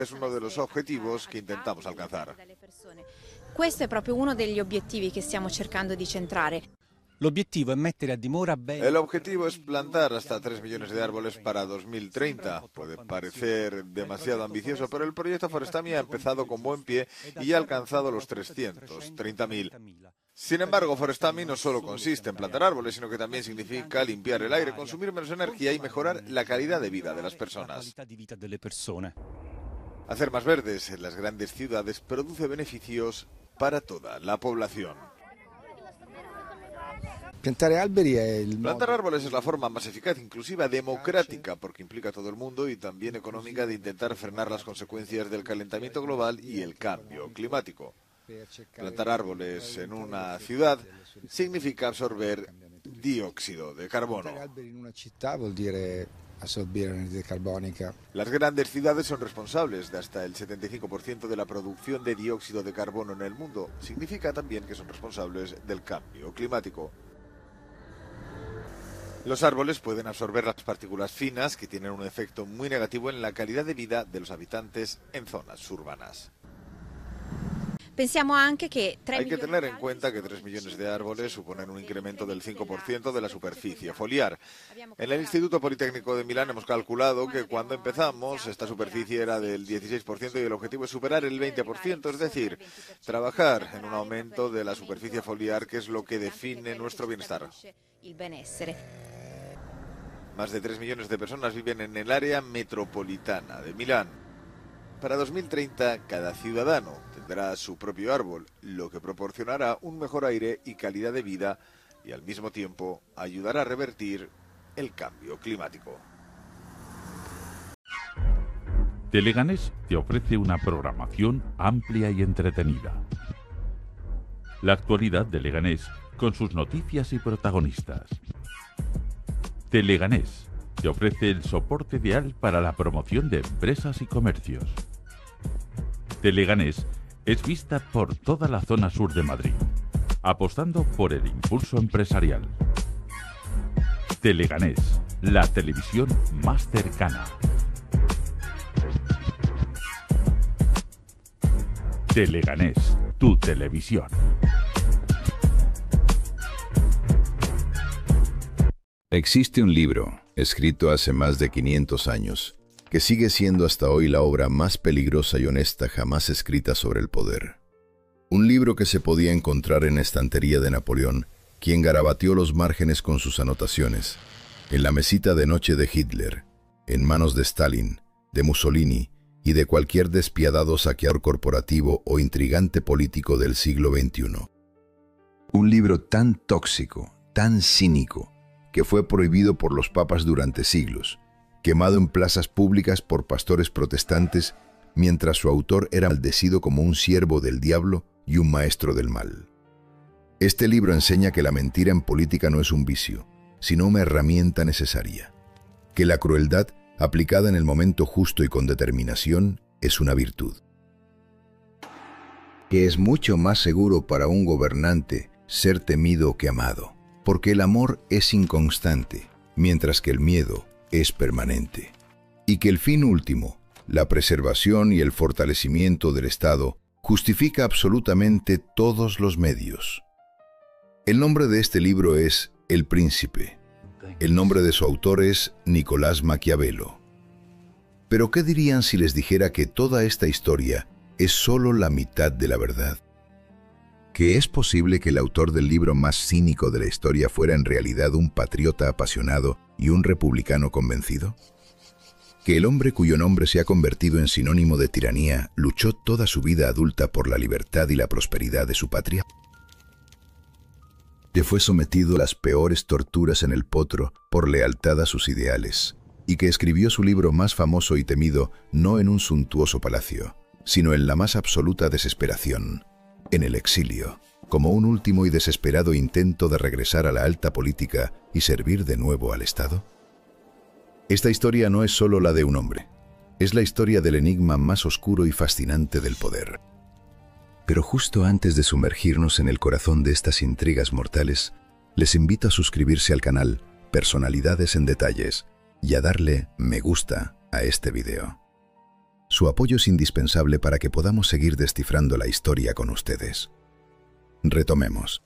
Es uno de los objetivos que intentamos alcanzar. Questo è proprio uno degli obiettivi che stiamo cercando di centrare. L'obiettivo è mettere a dimora bene. El objetivo es plantar hasta 3 millones de árboles para 2030. Puede parecer demasiado ambicioso, pero el proyecto Forestami ha empezado con buen pie y ya ha alcanzado los 330.000. Sin embargo, Forestami no solo consiste en plantar árboles, sino que también significa limpiar el aire, consumir menos energía y mejorar la calidad de vida de las personas. Hacer más verdes en las grandes ciudades produce beneficios para toda la población. Plantar árboles es la forma más eficaz, inclusiva, democrática, porque implica a todo el mundo y también económica de intentar frenar las consecuencias del calentamiento global y el cambio climático. Plantar árboles en una ciudad significa absorber dióxido de carbono. Las grandes ciudades son responsables de hasta el 75% de la producción de dióxido de carbono en el mundo. Significa también que son responsables del cambio climático. Los árboles pueden absorber las partículas finas que tienen un efecto muy negativo en la calidad de vida de los habitantes en zonas urbanas. Hay que tener en cuenta que 3 millones de árboles suponen un incremento del 5% de la superficie foliar. En el Instituto Politécnico de Milán hemos calculado que cuando empezamos esta superficie era del 16% y el objetivo es superar el 20%, es decir, trabajar en un aumento de la superficie foliar, que es lo que define nuestro bienestar. Más de 3 millones de personas viven en el área metropolitana de Milán. Para 2030, cada ciudadano tendrá su propio árbol, lo que proporcionará un mejor aire y calidad de vida y al mismo tiempo ayudará a revertir el cambio climático. Teleganés te ofrece una programación amplia y entretenida. La actualidad de Leganés con sus noticias y protagonistas. Teleganés te ofrece el soporte ideal para la promoción de empresas y comercios. Teleganés es vista por toda la zona sur de Madrid, apostando por el impulso empresarial. Teleganés, la televisión más cercana. Teleganés, tu televisión. Existe un libro, escrito hace más de 500 años, que sigue siendo hasta hoy la obra más peligrosa y honesta jamás escrita sobre el poder. Un libro que se podía encontrar en la estantería de Napoleón, quien garabateó los márgenes con sus anotaciones, en la mesita de noche de Hitler, en manos de Stalin, de Mussolini y de cualquier despiadado saqueador corporativo o intrigante político del siglo XXI. Un libro tan tóxico, tan cínico, que fue prohibido por los papas durante siglos, quemado en plazas públicas por pastores protestantes, mientras su autor era maldecido como un siervo del diablo y un maestro del mal. Este libro enseña que la mentira en política no es un vicio, sino una herramienta necesaria, que la crueldad, aplicada en el momento justo y con determinación, es una virtud, que es mucho más seguro para un gobernante ser temido que amado, porque el amor es inconstante, mientras que el miedo es permanente, y que el fin último, la preservación y el fortalecimiento del Estado, justifica absolutamente todos los medios. El nombre de este libro es El Príncipe. El nombre de su autor es Nicolás Maquiavelo. Pero ¿qué dirían si les dijera que toda esta historia es solo la mitad de la verdad? ¿Que es posible que el autor del libro más cínico de la historia fuera en realidad un patriota apasionado y un republicano convencido? ¿Que el hombre cuyo nombre se ha convertido en sinónimo de tiranía luchó toda su vida adulta por la libertad y la prosperidad de su patria? Que fue sometido a las peores torturas en el potro por lealtad a sus ideales, y que escribió su libro más famoso y temido no en un suntuoso palacio, sino en la más absoluta desesperación, en el exilio, como un último y desesperado intento de regresar a la alta política y servir de nuevo al Estado? Esta historia no es solo la de un hombre, es la historia del enigma más oscuro y fascinante del poder. Pero justo antes de sumergirnos en el corazón de estas intrigas mortales, les invito a suscribirse al canal Personalidades en Detalles y a darle me gusta a este video. Su apoyo es indispensable para que podamos seguir descifrando la historia con ustedes. Retomemos.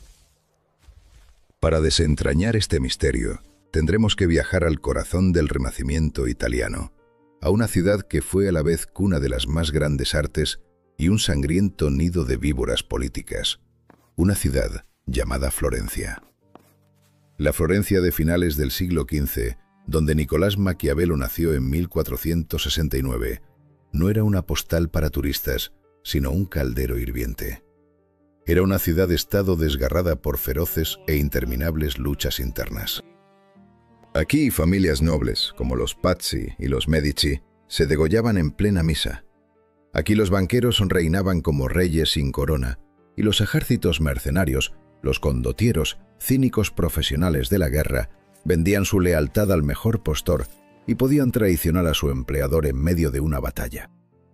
Para desentrañar este misterio, tendremos que viajar al corazón del Renacimiento italiano, a una ciudad que fue a la vez cuna de las más grandes artes y un sangriento nido de víboras políticas, una ciudad llamada Florencia. La Florencia de finales del siglo XV, donde Nicolás Maquiavelo nació en 1469, no era una postal para turistas, sino un caldero hirviente. Era una ciudad-estado desgarrada por feroces e interminables luchas internas. Aquí familias nobles, como los Pazzi y los Medici, se degollaban en plena misa. Aquí los banqueros reinaban como reyes sin corona, y los ejércitos mercenarios, los condottieros, cínicos profesionales de la guerra, vendían su lealtad al mejor postor y podían traicionar a su empleador en medio de una batalla.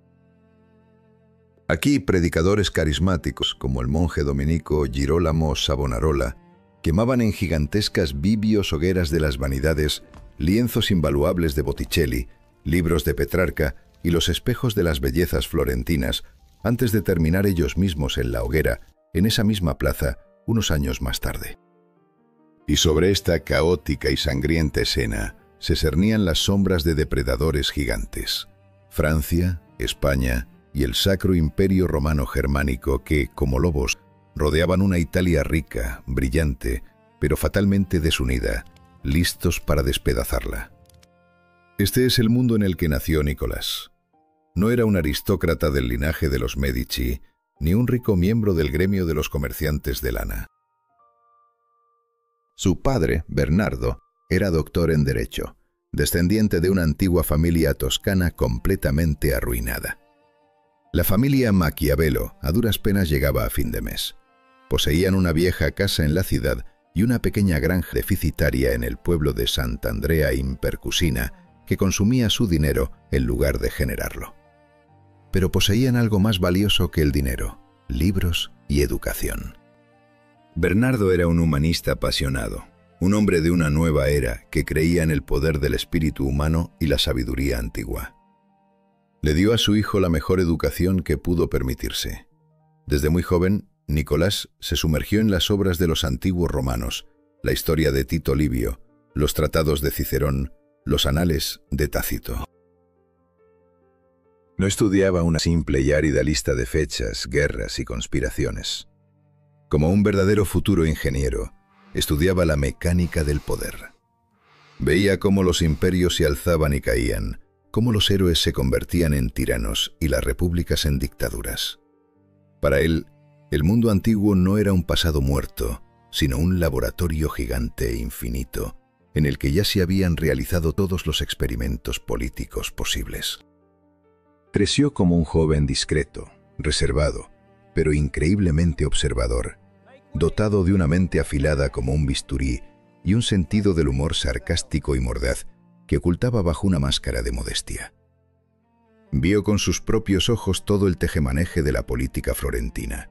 Aquí predicadores carismáticos, como el monje dominico Girolamo Savonarola, quemaban en gigantescas vivios hogueras de las vanidades lienzos invaluables de Botticelli, libros de Petrarca y los espejos de las bellezas florentinas, antes de terminar ellos mismos en la hoguera, en esa misma plaza, unos años más tarde. Y sobre esta caótica y sangrienta escena se cernían las sombras de depredadores gigantes: Francia, España y el Sacro Imperio Romano Germánico que, como lobos, rodeaban una Italia rica, brillante, pero fatalmente desunida, listos para despedazarla. Este es el mundo en el que nació Nicolás. No era un aristócrata del linaje de los Medici, ni un rico miembro del gremio de los comerciantes de lana. Su padre, Bernardo, era doctor en Derecho, descendiente de una antigua familia toscana completamente arruinada. La familia Maquiavelo a duras penas llegaba a fin de mes. Poseían una vieja casa en la ciudad y una pequeña granja deficitaria en el pueblo de Sant'Andrea in Percusina, que consumía su dinero en lugar de generarlo. Pero poseían algo más valioso que el dinero: libros y educación. Bernardo era un humanista apasionado, un hombre de una nueva era que creía en el poder del espíritu humano y la sabiduría antigua. Le dio a su hijo la mejor educación que pudo permitirse. Desde muy joven, Nicolás se sumergió en las obras de los antiguos romanos, la historia de Tito Livio, los tratados de Cicerón, los anales de Tácito. No estudiaba una simple y árida lista de fechas, guerras y conspiraciones. Como un verdadero futuro ingeniero, estudiaba la mecánica del poder. Veía cómo los imperios se alzaban y caían, cómo los héroes se convertían en tiranos y las repúblicas en dictaduras. Para él, el mundo antiguo no era un pasado muerto, sino un laboratorio gigante e infinito, en el que ya se habían realizado todos los experimentos políticos posibles. Creció como un joven discreto, reservado, pero increíblemente observador, dotado de una mente afilada como un bisturí y un sentido del humor sarcástico y mordaz que ocultaba bajo una máscara de modestia. Vio con sus propios ojos todo el tejemaneje de la política florentina.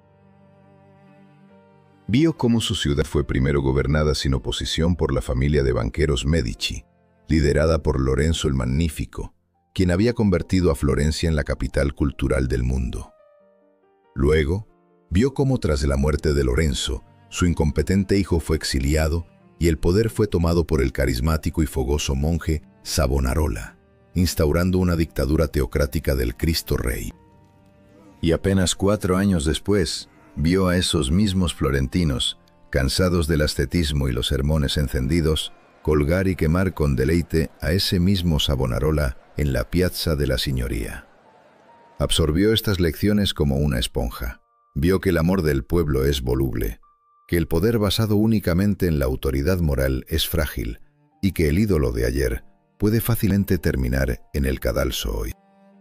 Vio cómo su ciudad fue primero gobernada sin oposición por la familia de banqueros Medici, liderada por Lorenzo el Magnífico, quien había convertido a Florencia en la capital cultural del mundo. Luego, vio cómo tras la muerte de Lorenzo, su incompetente hijo fue exiliado y el poder fue tomado por el carismático y fogoso monje Savonarola, instaurando una dictadura teocrática del Cristo Rey. Y apenas 4 años después, vio a esos mismos florentinos, cansados del ascetismo y los sermones encendidos, colgar y quemar con deleite a ese mismo Savonarola en la Piazza de la Signoria. Absorbió estas lecciones como una esponja. Vio que el amor del pueblo es voluble, que el poder basado únicamente en la autoridad moral es frágil y que el ídolo de ayer puede fácilmente terminar en el cadalso hoy.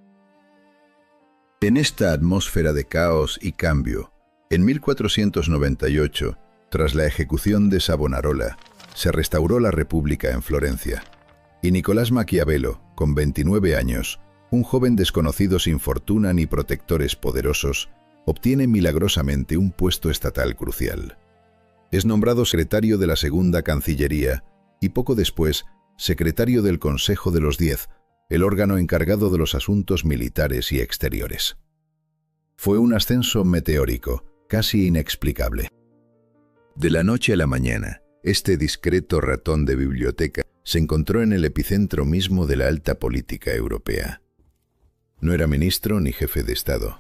En esta atmósfera de caos y cambio, en 1498, tras la ejecución de Savonarola, se restauró la República en Florencia, y Nicolás Maquiavelo, con 29 años, un joven desconocido sin fortuna ni protectores poderosos, obtiene milagrosamente un puesto estatal crucial. Es nombrado secretario de la Segunda Cancillería y poco después secretario del Consejo de los 10, el órgano encargado de los asuntos militares y exteriores. Fue un ascenso meteórico, casi inexplicable. De la noche a la mañana, este discreto ratón de biblioteca se encontró en el epicentro mismo de la alta política europea. No era ministro ni jefe de Estado.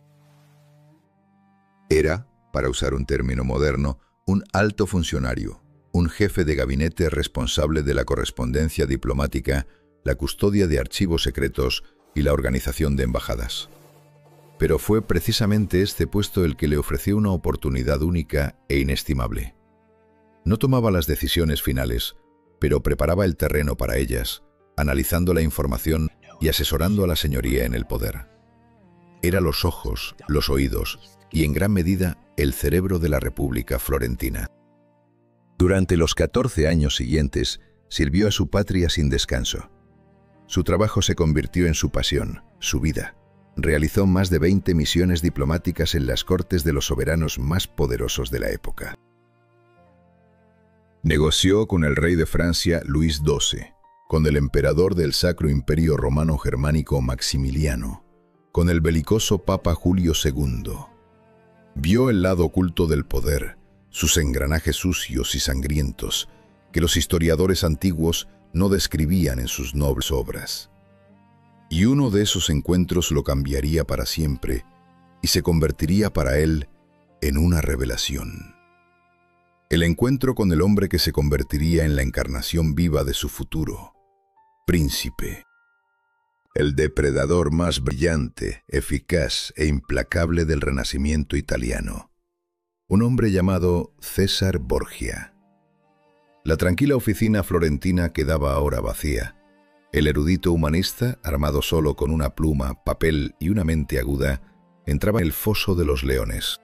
Era, para usar un término moderno, un alto funcionario, un jefe de gabinete responsable de la correspondencia diplomática, la custodia de archivos secretos y la organización de embajadas. Pero fue precisamente este puesto el que le ofreció una oportunidad única e inestimable. No tomaba las decisiones finales, pero preparaba el terreno para ellas, analizando la información y asesorando a la señoría en el poder. Era los ojos, los oídos y, en gran medida, el cerebro de la República Florentina. Durante los 14 años siguientes, sirvió a su patria sin descanso. Su trabajo se convirtió en su pasión, su vida. Realizó más de 20 misiones diplomáticas en las cortes de los soberanos más poderosos de la época. Negoció con el rey de Francia Luis XII, con el emperador del Sacro Imperio Romano Germánico Maximiliano, con el belicoso Papa Julio II. Vio el lado oculto del poder, sus engranajes sucios y sangrientos, que los historiadores antiguos no describían en sus nobles obras. Y uno de esos encuentros lo cambiaría para siempre y se convertiría para él en una revelación. El encuentro con el hombre que se convertiría en la encarnación viva de su futuro, príncipe. El depredador más brillante, eficaz e implacable del Renacimiento italiano. Un hombre llamado César Borgia. La tranquila oficina florentina quedaba ahora vacía. El erudito humanista, armado solo con una pluma, papel y una mente aguda, entraba en el foso de los leones.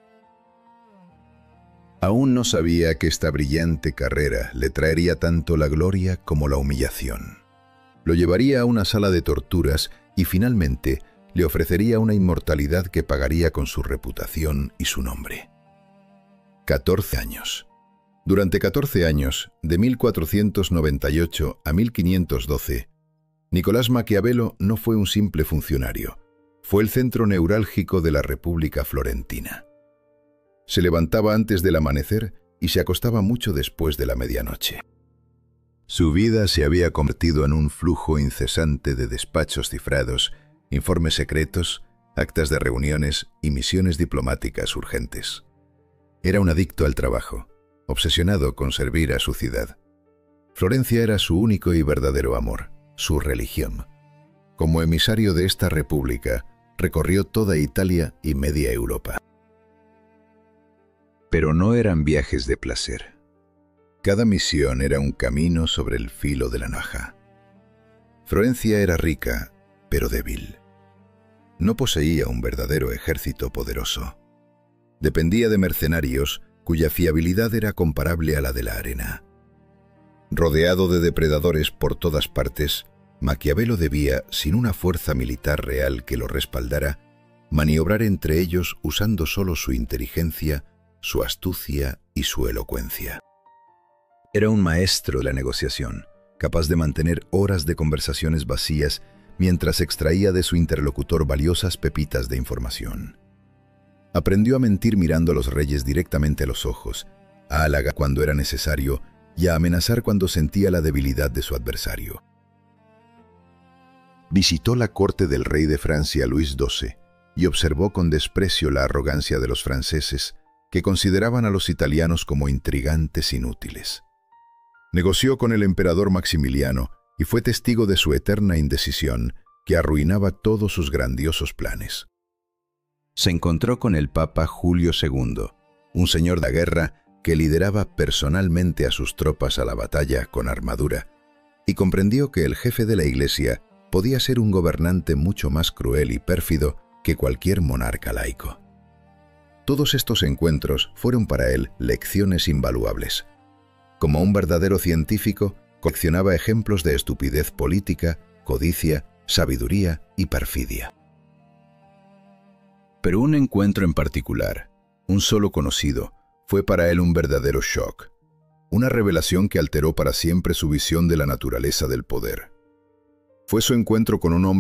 Aún no sabía que esta brillante carrera le traería tanto la gloria como la humillación. Lo llevaría a una sala de torturas y finalmente le ofrecería una inmortalidad que pagaría con su reputación y su nombre. 14 años. Durante 14 años, de 1498 a 1512, Nicolás Maquiavelo no fue un simple funcionario, fue el centro neurálgico de la República Florentina. Se levantaba antes del amanecer y se acostaba mucho después de la medianoche. Su vida se había convertido en un flujo incesante de despachos cifrados, informes secretos, actas de reuniones y misiones diplomáticas urgentes. Era un adicto al trabajo, obsesionado con servir a su ciudad. Florencia era su único y verdadero amor, su religión. Como emisario de esta república, recorrió toda Italia y media Europa. Pero no eran viajes de placer. Cada misión era un camino sobre el filo de la navaja. Florencia era rica, pero débil. No poseía un verdadero ejército poderoso. Dependía de mercenarios cuya fiabilidad era comparable a la de la arena. Rodeado de depredadores por todas partes, Maquiavelo debía, sin una fuerza militar real que lo respaldara, maniobrar entre ellos usando solo su inteligencia, su astucia y su elocuencia. Era un maestro de la negociación, capaz de mantener horas de conversaciones vacías mientras extraía de su interlocutor valiosas pepitas de información. Aprendió a mentir mirando a los reyes directamente a los ojos, a halagar cuando era necesario y a amenazar cuando sentía la debilidad de su adversario. Visitó la corte del rey de Francia Luis XII y observó con desprecio la arrogancia de los franceses, que consideraban a los italianos como intrigantes inútiles. Negoció con el emperador Maximiliano y fue testigo de su eterna indecisión que arruinaba todos sus grandiosos planes. Se encontró con el Papa Julio II, un señor de la guerra que lideraba personalmente a sus tropas a la batalla con armadura, y comprendió que el jefe de la Iglesia podía ser un gobernante mucho más cruel y pérfido que cualquier monarca laico. Todos estos encuentros fueron para él lecciones invaluables. Como un verdadero científico, coleccionaba ejemplos de estupidez política, codicia, sabiduría y perfidia. Pero un encuentro en particular, un solo conocido, fue para él un verdadero shock, una revelación que alteró para siempre su visión de la naturaleza del poder. Fue su encuentro con un hombre